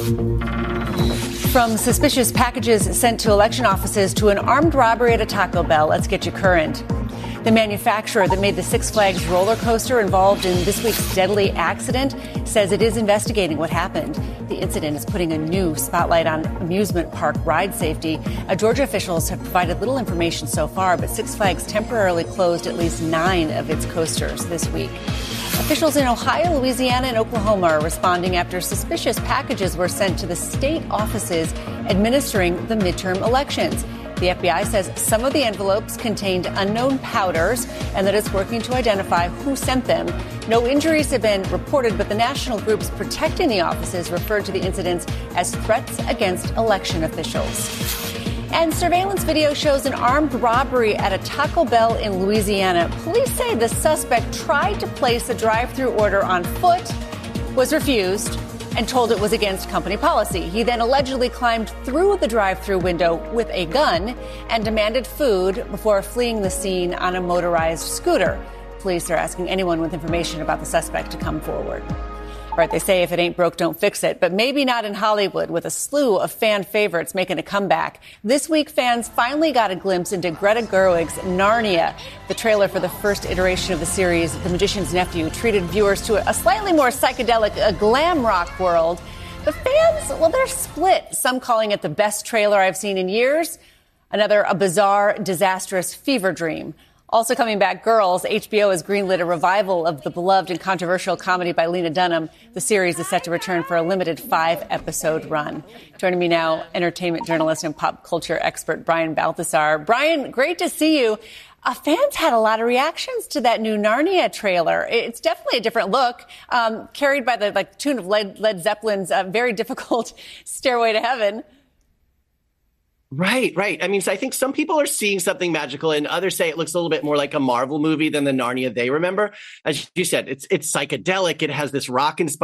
From suspicious packages sent to election offices to an armed robbery at a Taco Bell, let's get you current. The manufacturer that made the Six Flags roller coaster involved in this week's deadly accident says it is investigating what happened. The incident is putting a new spotlight on amusement park ride safety. Georgia officials have provided little information so far, but Six Flags temporarily closed at least 9 of its coasters this week. Officials in Ohio, Louisiana, and Oklahoma are responding after suspicious packages were sent to the state offices administering the midterm elections. The FBI says some of the envelopes contained unknown powders and that it's working to identify who sent them. No injuries have been reported, but the national groups protecting the offices referred to the incidents as threats against election officials. And surveillance video shows an armed robbery at a Taco Bell in Louisiana. Police say the suspect tried to place a drive-through order on foot, was refused, and told it was against company policy. He then allegedly climbed through the drive-through window with a gun and demanded food before fleeing the scene on a motorized scooter. Police are asking anyone with information about the suspect to come forward. Right, they say if it ain't broke, don't fix it. But maybe not in Hollywood, with a slew of fan favorites making a comeback. This week, fans finally got a glimpse into Greta Gerwig's Narnia. The trailer for the first iteration of the series, The Magician's Nephew, treated viewers to a slightly more psychedelic, glam rock world. The fans, well, they're split. Some calling it the best trailer I've seen in years. Another, a bizarre, disastrous fever dream. Also coming back, Girls. HBO has greenlit a revival of the beloved and controversial comedy by Lena Dunham. The series is set to return for a limited 5-episode run. Joining me now, entertainment journalist and pop culture expert Brian Balthazar. Brian, great to see you. Fans had a lot of reactions to that new Narnia trailer. It's definitely a different look, carried by the tune of Led Zeppelin's very difficult Stairway to Heaven. Right. I mean, so I think some people are seeing something magical and others say it looks a little bit more like a Marvel movie than the Narnia they remember. As you said, it's psychedelic. It has this rock inspired